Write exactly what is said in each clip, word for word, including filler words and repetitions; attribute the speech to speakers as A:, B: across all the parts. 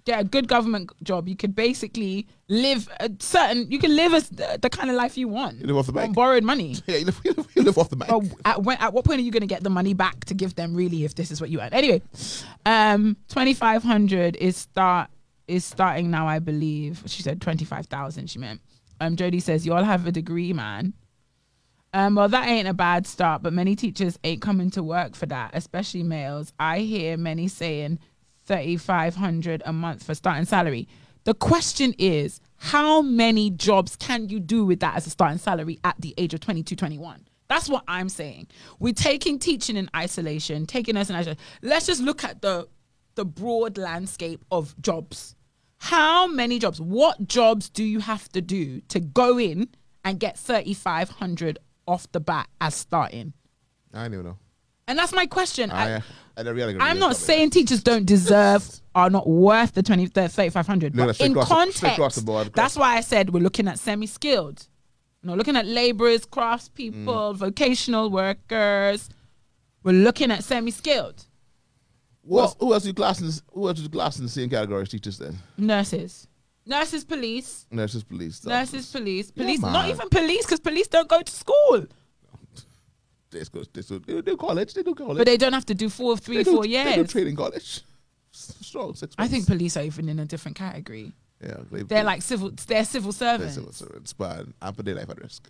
A: get a good government job, you could basically live a certain. You can live as the, the kind of life you want.
B: You live off the bank.
A: On borrowed money.
B: Yeah, you live, you live, you live off the bank.
A: But at, when, at what point are you going to get the money back to give them? Really, if this is what you want. Anyway, um, twenty five hundred is start is starting now. I believe she said twenty five thousand. She meant. Um, Jody says you all have a degree, man. Um, well, that ain't a bad start, but many teachers ain't coming to work for that, especially males. I hear many saying thirty-five hundred a month for starting salary. The question is, how many jobs can you do with that as a starting salary at the age of twenty-two, twenty-one? That's what I'm saying. We're taking teaching in isolation, taking us in isolation. Let's just look at the the broad landscape of jobs. How many jobs? What jobs do you have to do to go in and get thirty-five hundred off the bat as starting?
B: I don't even know.
A: And that's my question.
B: I,
A: I,
B: I, I really
A: I'm not saying teachers don't deserve, are not worth the twenty, thirty-five hundred.
B: No,
A: but
B: straight
A: in
B: across the-
A: context,
B: straight across the board.
A: that's why I said we're looking at semi-skilled. You know, looking at laborers, craftspeople,
B: Mm.
A: vocational workers. We're looking at semi-skilled.
B: Who else, who else you classing? Who else you classing in the same category as teachers then?
A: Nurses. Nurses, police.
B: Nurses, police.
A: Nurses, police.
B: Yeah,
A: Police, not
B: man.
A: even police, because police don't go to school.
B: They, go, they, do, they do college. They do college.
A: But they don't have to do four, three,
B: they do,
A: four
B: They do
A: years.
B: training college. Strong six
A: I
B: months.
A: think police are even in a different category.
B: Yeah, they,
A: They're like civil, they're civil
B: they're
A: servants.
B: civil servants, but I put their life at risk.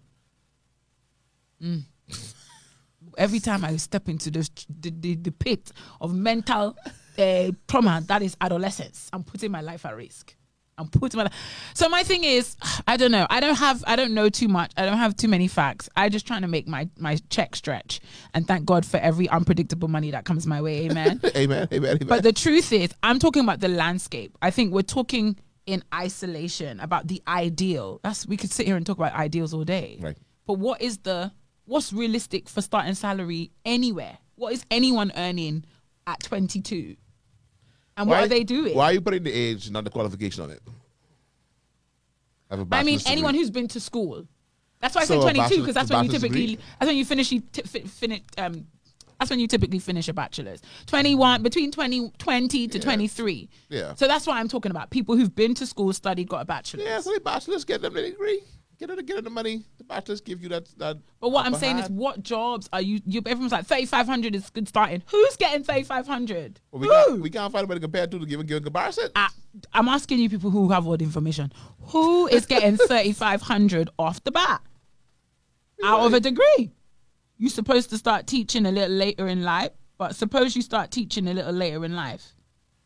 A: Every time I step into this, the, the, the pit of mental uh, trauma that is adolescence, I'm putting my life at risk. I'm putting my life. So my thing is, I don't know. I don't have, I don't know too much. I don't have too many facts. I'm just trying to make my, my check stretch. And thank God for every unpredictable money that comes my way. Amen.
B: Amen, amen, amen.
A: But the truth is, I'm talking about the landscape. I think we're talking in isolation about the ideal. That's, we could sit here and talk about ideals all day.
B: Right.
A: But what is the, what's realistic for starting salary anywhere? What is anyone earning at twenty-two? And what
B: Why-
A: are they doing?
B: Why are you putting the age, not the qualification on it? Have a
A: I mean,
B: bachelor's
A: anyone
B: degree.
A: who's been to school. That's why I
B: So
A: said
B: a
A: twenty-two,
B: bachelor-
A: because that's
B: a
A: when you
B: bachelor's
A: typically,
B: degree?
A: that's when you finish, you t- fi- finish, um, that's when you typically finish a bachelor's. twenty-one, between twenty, twenty to
B: Yeah.
A: twenty-three.
B: Yeah.
A: So that's what I'm talking about. People who've been to school, studied, got a bachelor's.
B: Yeah, so the bachelors get them the degree. Get them, get them the money. The bachelors give you that. that
A: But what I'm
B: upper
A: saying is,
B: hand.
A: what jobs are you? You everyone's like thirty-five hundred is good starting. Who's getting thirty-five hundred?
B: Well, we,
A: Who?
B: can't, we can't find anybody compared to to give, give a comparison.
A: I, I'm asking you people who have all the information. Who is getting thirty-five hundred off the bat out of a degree? You're supposed to start teaching a little later in life, but suppose you start teaching a little later in life.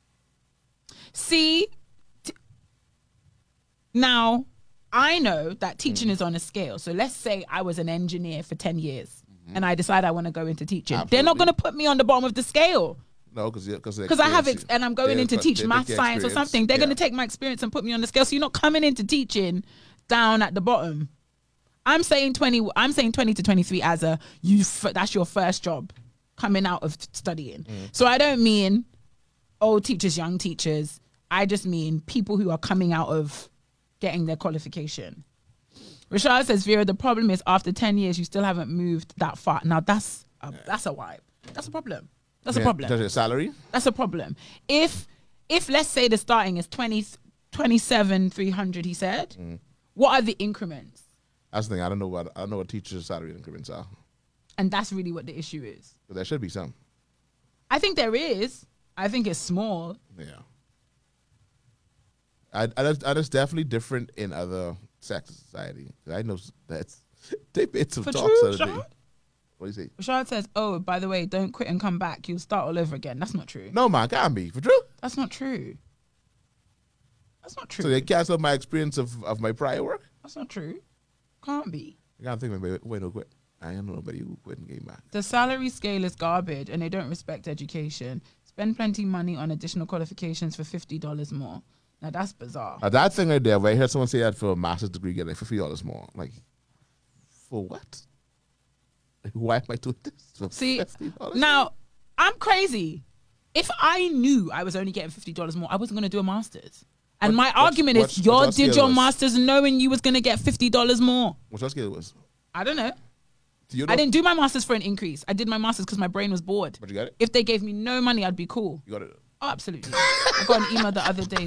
A: See, t- now I know that teaching is on a scale. So let's say I was an engineer for ten years and I decide I want to go into teaching. They're not
B: Absolutely.
A: going to put me on the bottom of the scale.
B: No, because because
A: Because I have, ex- and I'm going into teach math, science, or something. They're going to take my experience and put me on the scale. So you're not coming into teaching down at the bottom. I'm saying twenty. I'm saying twenty to twenty-three as a you. F- that's your first job, coming out of studying. So I don't mean old teachers, young teachers. I just mean people who are coming out of getting their qualification. Rashad says, Vera, the problem is after ten years, you still haven't moved that far. Now that's a, that's a vibe. That's a problem. That's a problem.
B: Does your salary?
A: That's a problem. If, if let's say the starting is twenty, twenty-seven, three hundred, he said, what are the increments?
B: That's the thing. I don't know what I don't know what teachers' salary increments are.
A: And that's really what the issue is.
B: But there should be some.
A: I think there is. I think it's small.
B: Yeah. I, I, that's, I that's definitely different in other sectors of society. I know that's they made some
A: For
B: talks
A: true,
B: the other day.
A: Rashad?
B: What do you say?
A: Rashad says, oh, by the way, don't quit and come back. You'll start all over again. That's not true.
B: No man, can't be for true.
A: That's not true. That's not true.
B: So they cancel my experience of, of my prior work.
A: That's not true. Can't be.
B: I can't think of anybody wait no quit. I don't know nobody who quit and came back.
A: The salary scale is garbage and they don't respect education. Spend plenty of money on additional qualifications for fifty dollars more. Now that's bizarre.
B: Now, that thing right there, where I heard someone say that for a master's degree, get like fifty dollars more. Like, for what? Like, why am I doing this? For
A: See,
B: fifty dollars
A: now I'm crazy. If I knew I was only getting fifty dollars more, I wasn't going to do a master's. And
B: What-
A: my
B: what's-
A: argument
B: what's-
A: is, y'all
B: what's your
A: did your
B: scale was?
A: master's knowing you was going to get fifty dollars more.
B: What's your scale was?
A: I don't know.
B: Do you know?
A: I didn't do my master's for an increase. I did my master's because my brain was bored.
B: But you got it?
A: If they gave me no money, I'd be cool.
B: You got it?
A: Oh, absolutely. I got an email the other day